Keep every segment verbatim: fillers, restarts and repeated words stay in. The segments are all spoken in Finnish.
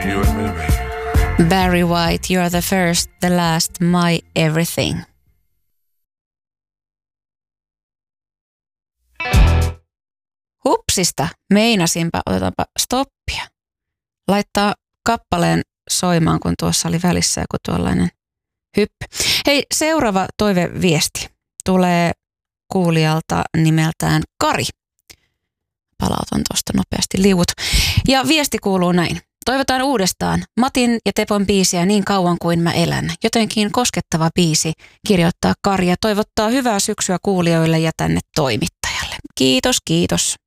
You and me, baby. Barry White, You're the First, the Last, My Everything. Hupsista, meinasinpa, otetaanpa stoppia. Laittaa kappaleen soimaan, kun tuossa oli välissä joku tuollainen hyppy. Hei, seuraava toiveviesti tulee kuulijalta nimeltään Kari. Palautan tuosta nopeasti liuut. Ja viesti kuuluu näin. Toivotaan uudestaan Matin ja Tepon biisiä Niin kauan kuin mä elän. Jotenkin koskettava biisi, kirjoittaa Kari ja toivottaa hyvää syksyä kuulijoille ja tänne toimittajalle. Kiitos, kiitos.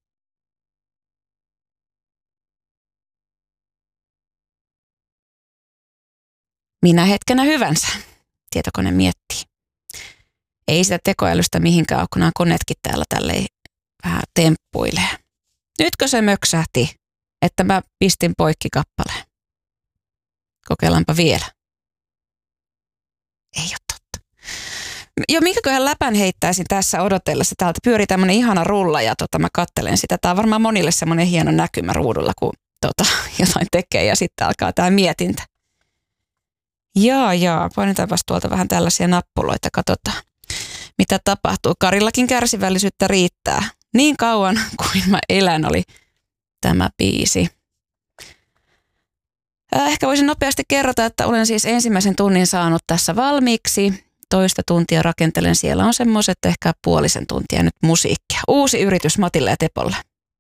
Minä hetkenä hyvänsä, tietokone miettii. Ei sitä tekoälystä mihinkään ole, kun nämä koneetkin täällä tälleen vähän temppuilee. Nytkö se möksähti, että mä pistin poikki kappaleen? Kokeillaanpa vielä. Ei ole totta. Jo minkäköhän läpän heittäisin tässä odotellessa. Täältä pyörii tämmönen ihana rulla ja tota, mä kattelen sitä. Tää on varmaan monille semmoinen hieno näkymä ruudulla, kun tota, jotain tekee ja sitten alkaa tää mietintä. Jaa, jaa, painetaanpas tuolta vähän tällaisia nappuloita, katsotaan mitä tapahtuu. Karillakin kärsivällisyyttä riittää. Niin kauan kuin mä elän oli tämä biisi. Ehkä voisin nopeasti kerrota, että olen siis ensimmäisen tunnin saanut tässä valmiiksi. Toista tuntia rakentelen. Siellä on semmoiset ehkä puolisen tuntia nyt musiikkia. Uusi yritys Matille ja Tepolle.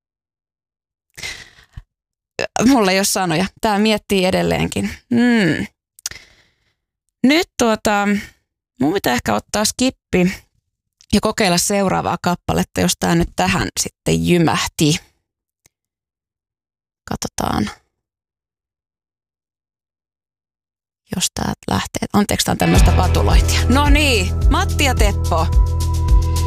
Mulla ei ole sanoja. Tää miettii edelleenkin. Hmm. Nyt tuota, mun pitää ehkä ottaa skippi ja kokeilla seuraavaa kappaletta, jos tää nyt tähän sitten jymähti. Katsotaan. Jos tää lähtee. Anteeksi, tää on tämmöistä patulointia. No niin, Matti ja Teppo.